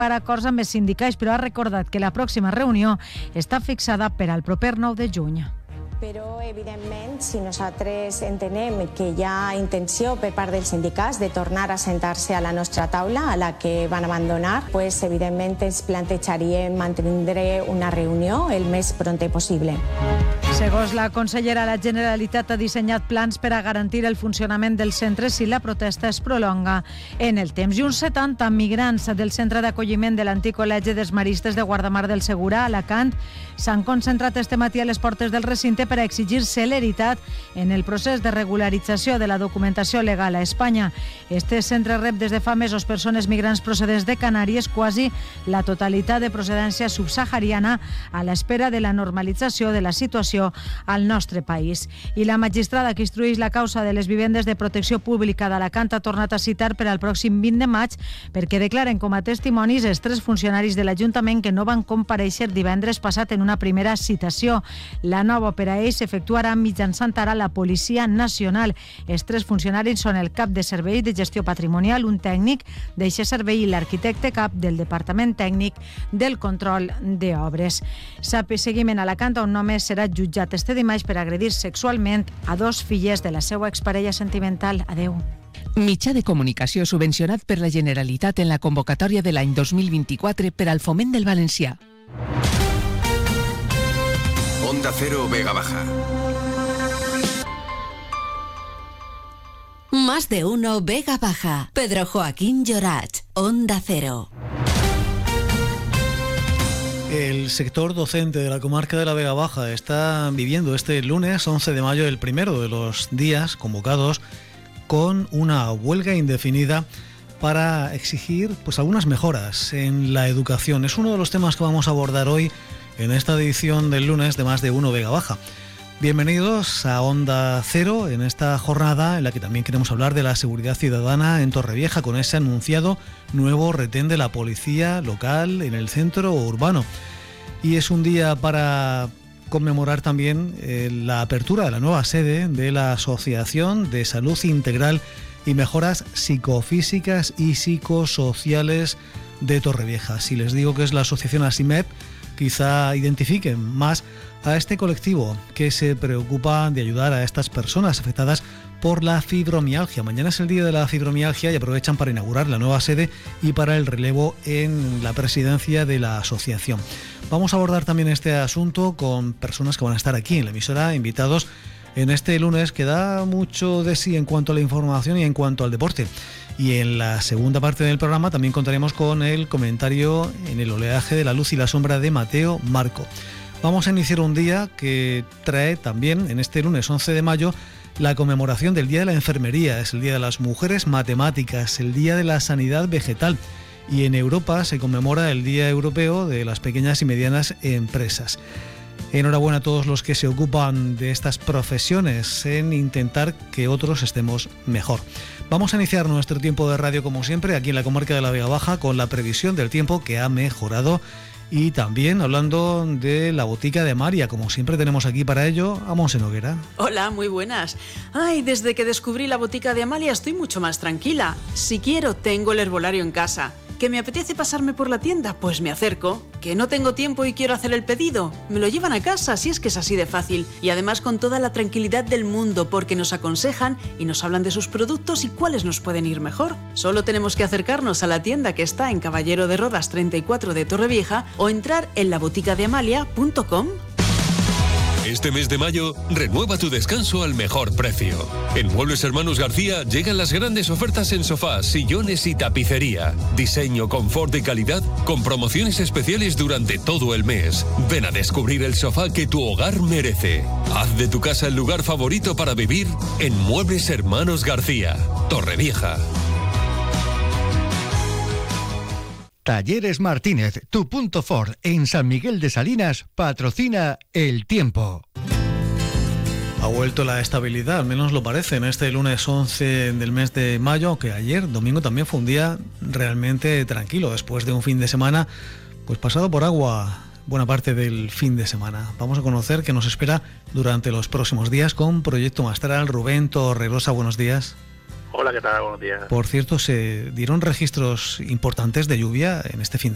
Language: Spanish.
per acords amb els sindicats, però ha recordat que la pròxima reunió està fixada per al proper 9 de juny. Però, evidentment, si nosaltres entenem que hi ha intenció per part dels sindicats de tornar a sentar-se a la nostra taula, a la que van abandonar, pues, evidentment ens plantejaríem mantindre una reunió el més prompte possible. Segons la consellera, la Generalitat ha dissenyat plans per a garantir el funcionament dels centres si la protesta es prolonga en el temps. I uns 70 migrants del centre d'acolliment de l'antic col·legi dels maristes de Guardamar del Segura, a Alacant, s'han concentrat este matí a les portes del recinte per a exigir celeritat en el procés de regularització de la documentació legal a Espanya. Este centre rep des de fa mesos persones migrants procedents de Canàries, quasi la totalitat de procedència subsahariana, a l'espera de la normalització de la situació al nostre país. I la magistrada que instruïx la causa de les vivendes de protecció pública d'Alacant ha tornat a citar per al pròxim 20 de maig perquè declaren com a testimonis els 3 funcionaris de l'Ajuntament que no van comparèixer divendres passat en una primera citació. La nova per a ells s'efectuarà mitjançant ara la Policia Nacional. Els 3 funcionaris són el cap de servei de gestió patrimonial, un tècnic d'eixe servei i l'arquitecte cap del Departament Tècnic del Control d'Obres. Seguiment a Alacant, un home serà jutjat este dimarts per agredir sexualment a 2 filles de la seva exparella sentimental. Adeu. Mitjà de comunicació subvencionat per la Generalitat en la convocatòria de l'any 2024 per al foment del valencià. Onda Cero Vega Baja. Más de uno Vega Baja. Pedro Joaquín Llorach, Onda Cero. El sector docente de la comarca de la Vega Baja está viviendo este lunes 11 de mayo el primero de los días convocados con una huelga indefinida para exigir algunas mejoras en la educación. Es uno de los temas que vamos a abordar hoy en esta edición del lunes de Más de Uno Vega Baja. Bienvenidos a Onda Cero en esta jornada en la que también queremos hablar de la seguridad ciudadana en Torrevieja con ese anunciado nuevo retén de la policía local en el centro urbano. Y es un día para conmemorar también la apertura de la nueva sede de la Asociación de Salud Integral y Mejoras Psicofísicas y Psicosociales de Torrevieja. Si les digo que es la asociación ASIMEP, quizá identifiquen más a este colectivo que se preocupa de ayudar a estas personas afectadas por la fibromialgia. Mañana es el día de la fibromialgia y aprovechan para inaugurar la nueva sede y para el relevo en la presidencia de la asociación. Vamos a abordar también este asunto con personas que van a estar aquí en la emisora, invitados en este lunes que da mucho de sí en cuanto a la información y en cuanto al deporte. Y en la segunda parte del programa también contaremos con el comentario en el oleaje de la luz y la sombra de Mateo Marco. Vamos a iniciar un día que trae también en este lunes 11 de mayo la conmemoración del Día de la Enfermería. Es el Día de las Mujeres Matemáticas, el Día de la Sanidad Vegetal. Y en Europa se conmemora el Día Europeo de las Pequeñas y Medianas Empresas. Enhorabuena a todos los que se ocupan de estas profesiones en intentar que otros estemos mejor. Vamos a iniciar nuestro tiempo de radio como siempre aquí en la comarca de la Vega Baja con la previsión del tiempo que ha mejorado y también hablando de la botica de María, como siempre tenemos aquí para ello a Monse Noguera. Hola, muy buenas. Ay, desde que descubrí la botica de Amalia estoy mucho más tranquila. Si quiero, tengo el herbolario en casa. ¿Que me apetece pasarme por la tienda? Pues me acerco. ¿Que no tengo tiempo y quiero hacer el pedido? Me lo llevan a casa, si es que es así de fácil. Y además con toda la tranquilidad del mundo, porque nos aconsejan y nos hablan de sus productos y cuáles nos pueden ir mejor. Solo tenemos que acercarnos a la tienda que está en Caballero de Rodas 34 de Torrevieja o entrar en laboticadeamalia.com. Este mes de mayo, renueva tu descanso al mejor precio. En Muebles Hermanos García llegan las grandes ofertas en sofás, sillones y tapicería. Diseño, confort y calidad con promociones especiales durante todo el mes. Ven a descubrir el sofá que tu hogar merece. Haz de tu casa el lugar favorito para vivir en Muebles Hermanos García, Torrevieja. Talleres Martínez, tu punto Ford en San Miguel de Salinas, patrocina el tiempo. Ha vuelto la estabilidad, al menos lo parece, en este lunes 11 del mes de mayo, aunque ayer, domingo, también fue un día realmente tranquilo, después de un fin de semana pues pasado por agua buena parte del fin de semana. Vamos a conocer qué nos espera durante los próximos días con Proyecto Mastral. Rubén Torregrosa, buenos días. Hola, ¿qué tal? Buenos días. Por cierto, se dieron registros importantes de lluvia en este fin de